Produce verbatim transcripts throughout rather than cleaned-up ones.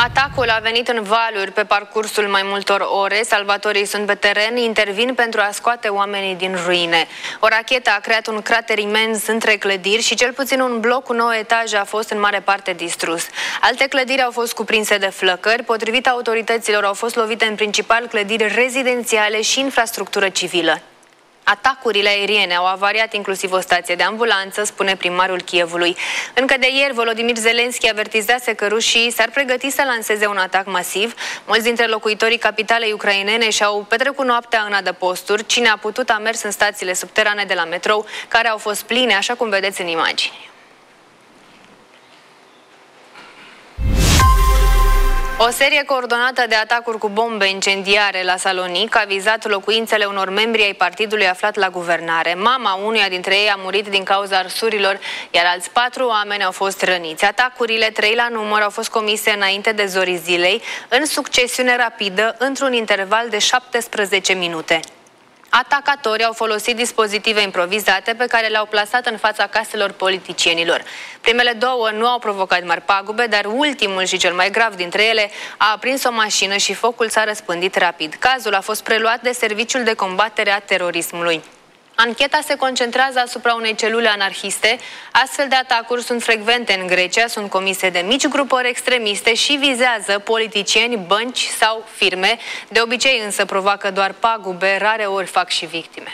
Atacul a venit în valuri pe parcursul mai multor ore. Salvatorii sunt pe teren, intervin pentru a scoate oamenii din ruine. O rachetă a creat un crater imens între clădiri și cel puțin un bloc cu nouă etaje a fost în mare parte distrus. Alte clădiri au fost cuprinse de flăcări. Potrivit autorităților, au fost lovite în principal clădiri rezidențiale și infrastructură civilă. Atacurile aeriene au avariat inclusiv o stație de ambulanță, spune primarul Kievului. Încă de ieri, Volodymyr Zelensky avertizase că rușii s-ar pregăti să lanseze un atac masiv. Mulți dintre locuitorii capitalei ucrainene și-au petrecut noaptea în adăposturi. Cine a putut a mers în stațiile subterane de la metrou, care au fost pline, așa cum vedeți în imagini. O serie coordonată de atacuri cu bombe incendiare la Salonic a vizat locuințele unor membri ai partidului aflat la guvernare. Mama unuia dintre ei a murit din cauza arsurilor, iar alți patru oameni au fost răniți. Atacurile, trei la număr, au fost comise înainte de zorii zilei, în succesiune rapidă, într-un interval de șaptesprezece minute. Atacatorii au folosit dispozitive improvizate pe care le-au plasat în fața caselor politicienilor. Primele două nu au provocat mari pagube, dar ultimul și cel mai grav dintre ele a aprins o mașină și focul s-a răspândit rapid. Cazul a fost preluat de Serviciul de Combatere a Terorismului. Ancheta se concentrează asupra unei celule anarhiste. Astfel de atacuri sunt frecvente în Grecia, sunt comise de mici grupări extremiste și vizează politicieni, bănci sau firme. De obicei însă provoacă doar pagube, rare ori fac și victime.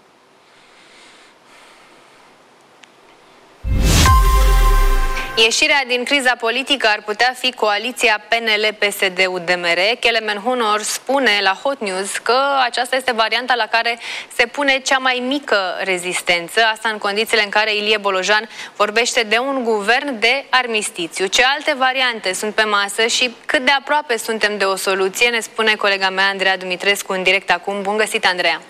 Ieșirea din criza politică ar putea fi coaliția P N L P S D U D M R. Kelemen Hunor spune la Hot News că aceasta este varianta la care se pune cea mai mică rezistență, asta în condițiile în care Ilie Bolojan vorbește de un guvern de armistițiu. Ce alte variante sunt pe masă și cât de aproape suntem de o soluție, ne spune colega mea Andreea Dumitrescu în direct acum. Bun găsit, Andreea!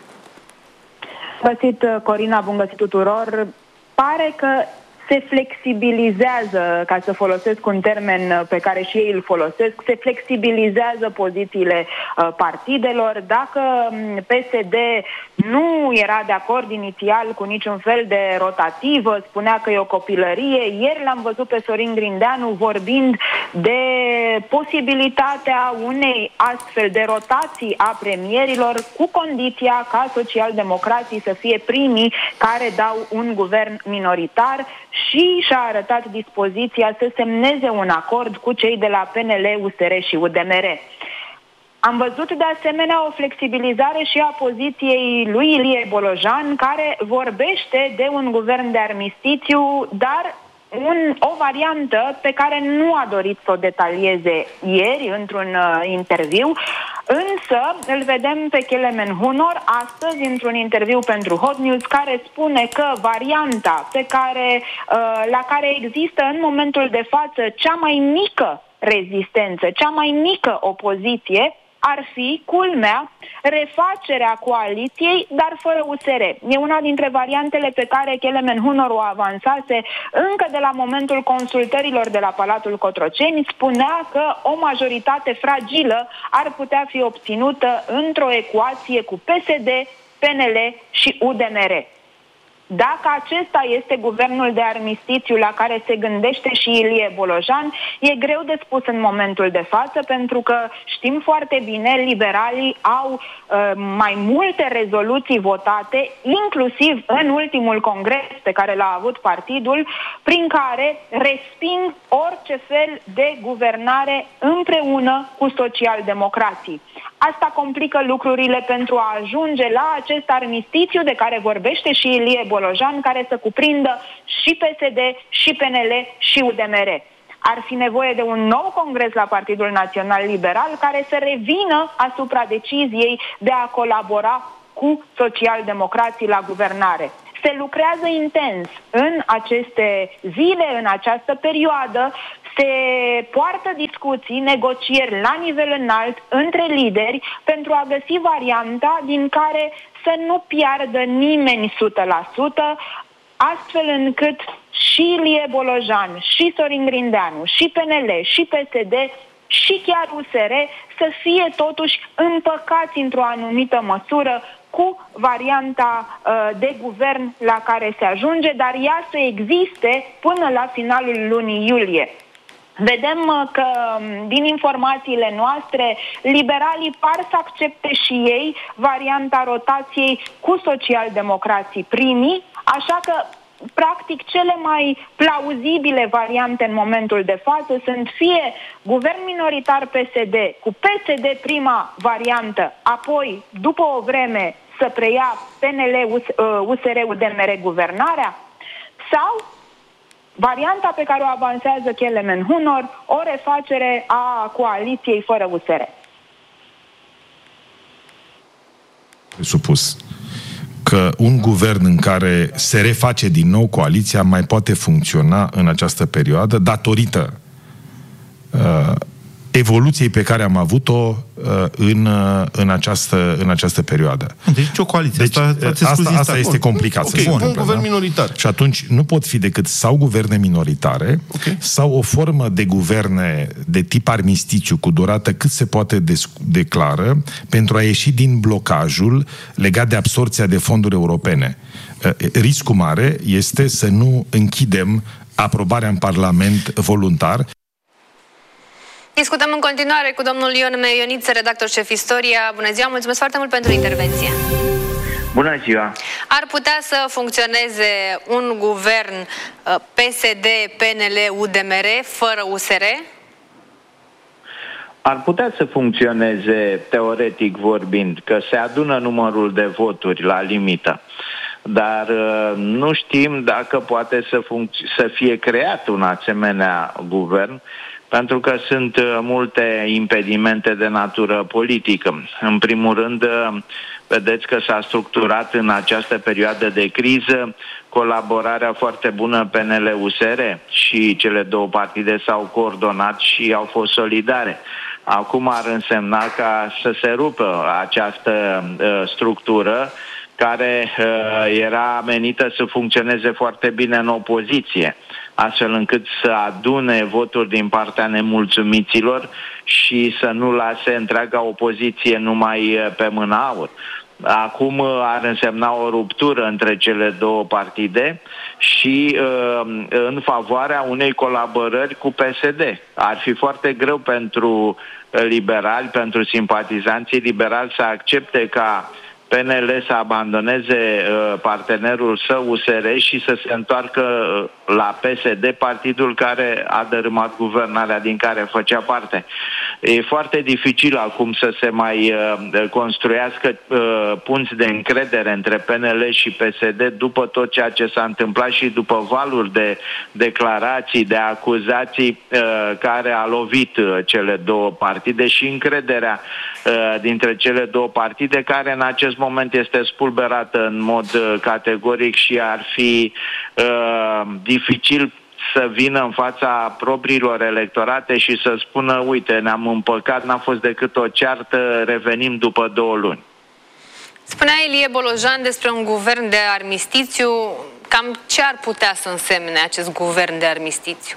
Bun găsit, Corina, bun găsit tuturor! Pare că se flexibilizează, ca să folosesc un termen pe care și ei îl folosesc, se flexibilizează pozițiile uh, partidelor. Dacă P S D nu era de acord inițial cu niciun fel de rotativă, spunea că e o copilărie, ieri l-am văzut pe Sorin Grindeanu vorbind de posibilitatea unei astfel de rotații a premierilor, cu condiția ca socialdemocrații să fie primii care dau un guvern minoritar, și și-a arătat dispoziția să semneze un acord cu cei de la P N L, U S R și U D M R. Am văzut de asemenea o flexibilizare și a poziției lui Ilie Bolojan, care vorbește de un guvern de armistițiu, dar un, o variantă pe care nu a dorit să o detalieze ieri într-un uh, interviu, însă îl vedem pe Kelemen Hunor astăzi într-un interviu pentru Hot News, care spune că varianta pe care, uh, la care există în momentul de față cea mai mică rezistență, cea mai mică opoziție, ar fi, culmea, refacerea coaliției, dar fără U S R. E una dintre variantele pe care Kelemen Hunor o avansase încă de la momentul consultărilor de la Palatul Cotroceni. Spunea că o majoritate fragilă ar putea fi obținută într-o ecuație cu P S D, P N L și U D M R. Dacă acesta este guvernul de armistițiu la care se gândește și Ilie Bolojan, e greu de spus în momentul de față, pentru că știm foarte bine, liberalii au uh, mai multe rezoluții votate, inclusiv în ultimul congres pe care l-a avut partidul, prin care resping orice fel de guvernare împreună cu socialdemocrații. Asta complică lucrurile pentru a ajunge la acest armistițiu de care vorbește și Ilie Bolojan, care să cuprindă și P S D, și P N L, și U D M R. Ar fi nevoie de un nou congres la Partidul Național Liberal care să revină asupra deciziei de a colabora cu socialdemocrații la guvernare. Se lucrează intens în aceste zile, în această perioadă, se poartă discuții, negocieri la nivel înalt între lideri pentru a găsi varianta din care să nu piardă nimeni o sută la sută, astfel încât și Ilie Bolojan, și Sorin Grindeanu, și P N L, și P S D, și chiar U S R să fie totuși împăcați într-o anumită măsură cu varianta uh, de guvern la care se ajunge, dar ea să existe până la finalul lunii iulie. Vedem că, din informațiile noastre, liberalii par să accepte și ei varianta rotației cu socialdemocrații primii, așa că, practic, cele mai plauzibile variante în momentul de față sunt fie guvern minoritar P S D cu P S D prima variantă, apoi, după o vreme, să preia P N L, U S R, U D M R guvernarea, sau varianta pe care o avansează Kelemen Hunor, o refacere a coaliției fără U S R. Presupus că un guvern în care se reface din nou coaliția mai poate funcționa în această perioadă datorită uh, evoluției pe care am avut-o uh, în, uh, în, această, în această perioadă. Deci o coaliție. Deci, asta asta, asta este complicat okay, să se un guvern da? minoritar. Și atunci nu pot fi decât sau guverne minoritare, okay, sau o formă de guverne de tip armistițiu cu durată cât se poate declară pentru a ieși din blocajul legat de absorția de fonduri europene. Riscul mare este să nu închidem aprobarea în Parlament voluntar. Discutăm în continuare cu domnul Ion Meioniță, redactor șef Istoria. Bună ziua, mulțumesc foarte mult pentru intervenție. Bună ziua! Ar putea să funcționeze un guvern P S D, P N L, U D M R fără U S R? Ar putea să funcționeze, teoretic vorbind, că se adună numărul de voturi la limită. Dar nu știm dacă poate să, să fie creat un asemenea guvern, pentru că sunt multe impedimente de natură politică. În primul rând, vedeți că s-a structurat în această perioadă de criză colaborarea foarte bună P N L U S R și cele două partide s-au coordonat și au fost solidare. Acum ar însemna ca să se rupă această uh, structură care uh, era menită să funcționeze foarte bine în opoziție, astfel încât să adune voturi din partea nemulțumiților și să nu lase întreaga opoziție numai pe mâna aur. Acum ar însemna o ruptură între cele două partide și uh, în favoarea unei colaborări cu P S D. Ar fi foarte greu pentru liberali, pentru simpatizanții liberali să accepte ca P N L să abandoneze uh, partenerul său U S R și să se întoarcă uh, la P S D, partidul care a dărâmat guvernarea din care făcea parte. E foarte dificil acum să se mai uh, construiască uh, punți de încredere între P N L și P S D după tot ceea ce s-a întâmplat și după valuri de declarații, de acuzații uh, care a lovit uh, cele două partide și încrederea uh, dintre cele două partide, care în acest moment este spulberată în mod uh, categoric și ar fi uh, dificil să vină în fața propriilor electorate și să spună, uite, ne-am împăcat, n-a fost decât o ceartă, revenim după două luni. Spunea Ilie Bolojan despre un guvern de armistițiu. Cam ce ar putea să însemne acest guvern de armistițiu?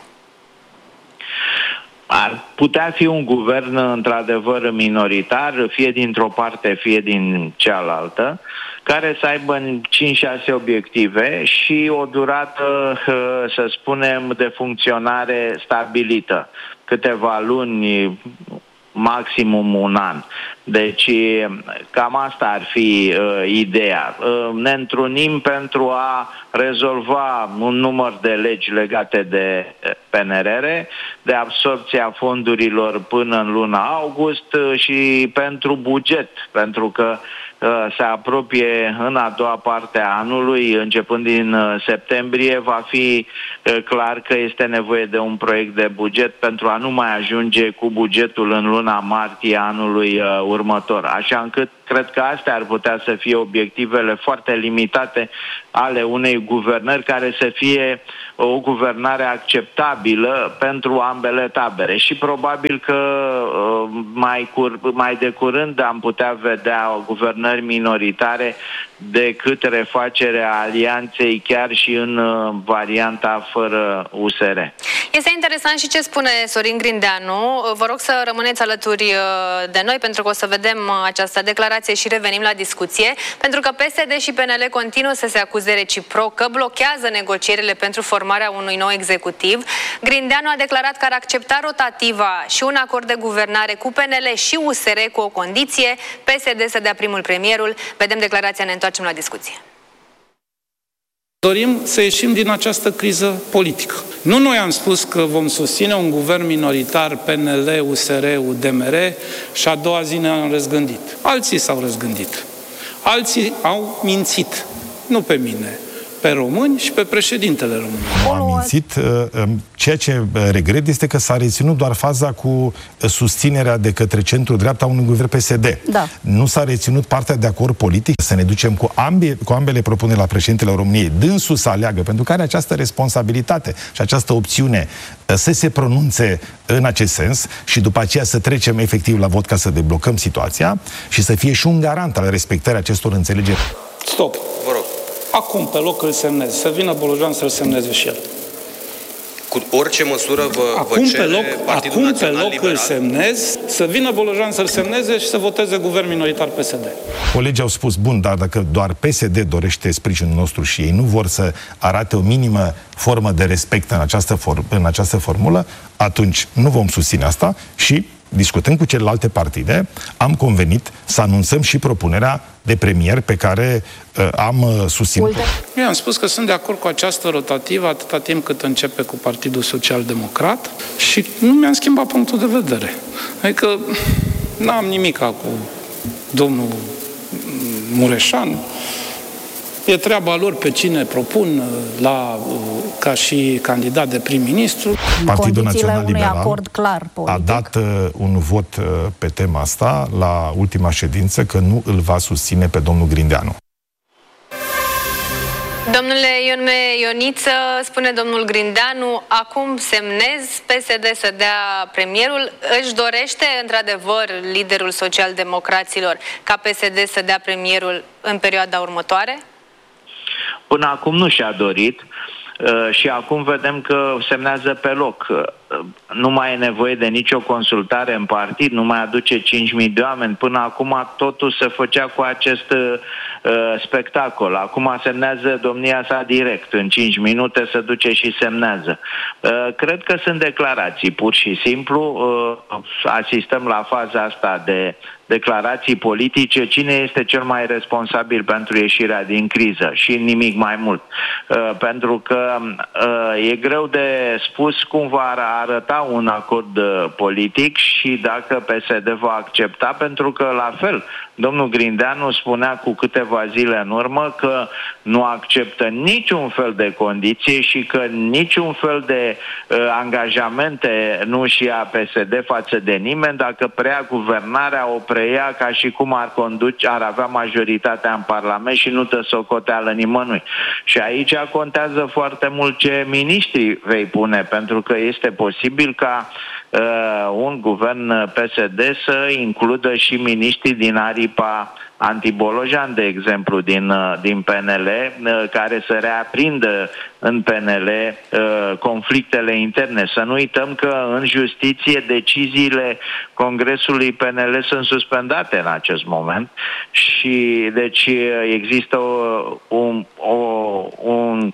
Ar putea fi un guvern într-adevăr minoritar, fie dintr-o parte, fie din cealaltă, care să aibă cinci șase obiective și o durată, să spunem, de funcționare stabilită. Câteva luni, maximum un an. Deci cam asta ar fi uh, ideea. Uh, ne întrunim pentru a rezolva un număr de legi legate de P N R R, de absorbția fondurilor până în luna august uh, și pentru buget, pentru că uh, se apropie în a doua parte a anului, începând din uh, septembrie, va fi uh, clar că este nevoie de un proiect de buget pentru a nu mai ajunge cu bugetul în luna martie anului uh, următor. Așa încât cred că astea ar putea să fie obiectivele foarte limitate ale unei guvernări care să fie o guvernare acceptabilă pentru ambele tabere. Și probabil că mai, cur- mai de curând am putea vedea guvernări minoritare decât refacerea alianței chiar și în varianta fără U S R. Este interesant și ce spune Sorin Grindeanu. Vă rog să rămâneți alături de noi pentru că o să vedem această declarație și revenim la discuție, pentru că P S D și P N L continuă să se acuze reciproc că blochează negocierile pentru formarea unui nou executiv. Grindeanu a declarat că ar accepta rotativa și un acord de guvernare cu P N L și U S R cu o condiție: P S D să dea primul premierul. Vedem declarația, ne întoarcem la discuție. Dorim să ieșim din această criză politică. Nu noi am spus că vom susține un guvern minoritar P N L, U S R, U D M R și a doua zi ne-am răzgândit. Alții s-au răzgândit. Alții au mințit. Nu pe mine, pe români și pe președintele României. Am mințit. Ceea ce regret este că s-a reținut doar faza cu susținerea de către centru-dreapta unui guvern P S D. Da. Nu s-a reținut partea de acord politic, să ne ducem cu, ambe, cu ambele propuneri la președintele României, dânsul să aleagă, pentru că are această responsabilitate și această opțiune să se pronunțe în acest sens și după aceea să trecem efectiv la vot ca să deblocăm situația și să fie și un garant al respectării acestor înțelegeri. Stop, vă rog. Acum, pe loc, îl semnez. Să vină Bolojan să-l semneze și el. Cu orice măsură vă, acum vă cere pe loc, Partidul acum Național pe loc Liberal? îl semnez, să vină Bolojan să-l semneze și să voteze guvern minoritar P S D. Colegii au spus, bun, dar dacă doar P S D dorește sprijinul nostru și ei nu vor să arate o minimă formă de respect în această, for- în această formulă, atunci nu vom susține asta și, discutând cu celelalte partide, am convenit să anunțăm și propunerea de premier pe care uh, am uh, susținut. Eu am spus că sunt de acord cu această rotativă atâta timp cât începe cu Partidul Social Democrat și nu mi-am schimbat punctul de vedere. Adică n-am nimic cu domnul Mureșan. E treaba lor pe cine propun la, ca și candidat de prim-ministru. Partidul Național Liberal acord clar politic. a dat uh, un vot uh, pe tema asta la ultima ședință că nu îl va susține pe domnul Grindeanu. Domnule Ion Ioniță, spune domnul Grindeanu, acum semnez P S D să dea premierul. Își dorește, într-adevăr, liderul social-democraților ca P S D să dea premierul în perioada următoare? Până acum nu și-a dorit uh, și acum vedem că semnează pe loc. Uh, nu mai e nevoie de nicio consultare în partid, nu mai aduce cinci mii de oameni. Până acum totul se făcea cu acest uh, spectacol. Acum semnează domnia sa direct. În cinci minute se duce și semnează. Uh, cred că sunt declarații, pur și simplu. Uh, asistăm la faza asta de declarații politice, cine este cel mai responsabil pentru ieșirea din criză și nimic mai mult. Uh, pentru că uh, e greu de spus cum va arăta un acord uh, politic și dacă P S D va accepta, pentru că la fel, domnul Grindeanu spunea cu câteva zile în urmă că nu acceptă niciun fel de condiție și că niciun fel de uh, angajamente nu își ia P S D față de nimeni. Dacă preia guvernarea, o preia ca și cum ar conduce, ar avea majoritatea în Parlament și nu dă socoteală nimănui. Și aici contează foarte mult ce miniștri vei pune, pentru că este posibil ca uh, un guvern P S D să includă și miniștrii din aripa antibolojan, de exemplu, din, din P N L, care să reaprindă în P N L uh, conflictele interne. Să nu uităm că în justiție deciziile Congresului P N L sunt suspendate în acest moment și deci există o, un, o, un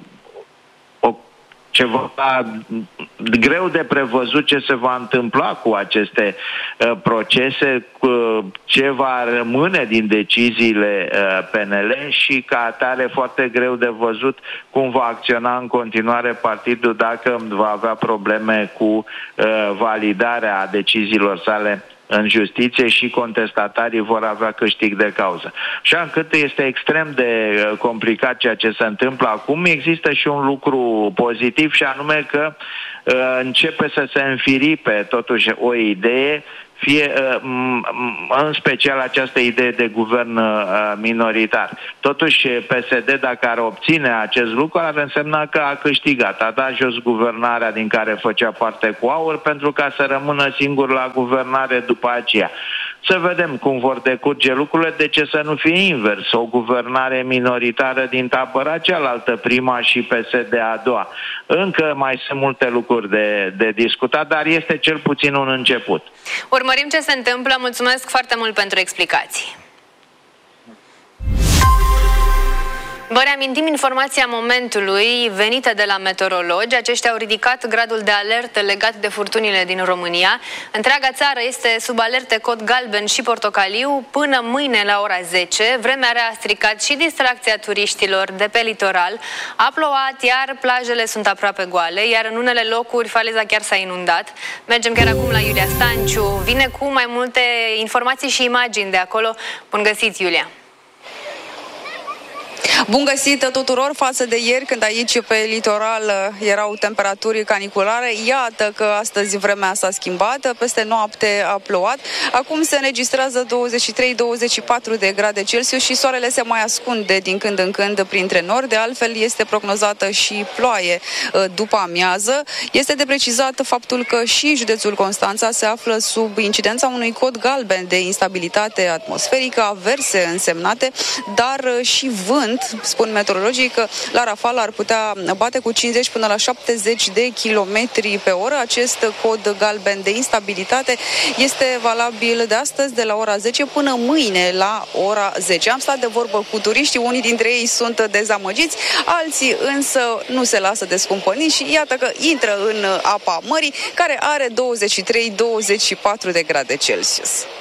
ceva greu de prevăzut ce se va întâmpla cu aceste uh, procese, cu ce va rămâne din deciziile uh, P N L și ca atare foarte greu de văzut cum va acționa în continuare partidul dacă va avea probleme cu uh, validarea deciziilor sale în justiție și contestatarii vor avea câștig de cauză. Și încât este extrem de complicat ceea ce se întâmplă acum, există și un lucru pozitiv și anume că uh, începe să se înfiripe totuși o idee, fie în special această idee de guvern minoritar. Totuși, P S D, dacă ar obține acest lucru, ar însemna că a câștigat. A dat jos guvernarea din care făcea parte cu AUR pentru ca să rămână singur la guvernare după aceea. să vedem cum vor decurge lucrurile, de ce să nu fie invers, o guvernare minoritară din tabăra cealaltă, prima și P S D a doua. Încă mai sunt multe lucruri de, de discutat, dar este cel puțin un început. Urmărim ce se întâmplă. Mulțumesc foarte mult pentru explicații. Vă reamintim informația momentului venită de la meteorologi. Aceștia au ridicat gradul de alertă legat de furtunile din România. Întreaga țară este sub alerte cod galben și portocaliu până mâine la ora zece. Vremea rea a stricat și distracția turiștilor de pe litoral. A plouat, iar plajele sunt aproape goale, iar în unele locuri faleza chiar s-a inundat. Mergem chiar acum la Iulia Stanciu. Vine cu mai multe informații și imagini de acolo. Bun găsit, Iulia! Bun găsit tuturor! Față de ieri, când aici pe litoral erau temperaturi caniculare, iată că astăzi vremea s-a schimbat, peste noapte a plouat. Acum se înregistrează douăzeci și trei douăzeci și patru de grade Celsius și soarele se mai ascunde din când în când printre nori. De altfel, este prognozată și ploaie după amiază. Este de precizat faptul că și județul Constanța se află sub incidența unui cod galben de instabilitate atmosferică, averse însemnate, dar și vânt. Spun meteorologii că la rafal ar putea bate cu cincizeci până la șaptezeci de kilometri pe oră. Acest cod galben de instabilitate este valabil de astăzi de la ora zece până mâine la ora zece. Am stat de vorbă cu turiștii, unii dintre ei sunt dezamăgiți, alții însă nu se lasă descumpăniți și iată că intră în apa mării, care are douăzeci și trei douăzeci și patru de grade Celsius.